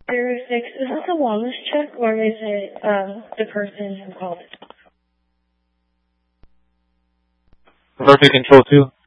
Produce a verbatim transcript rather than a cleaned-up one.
zero six, is this a wellness check or is it uh, the person who called? Perfect Control two.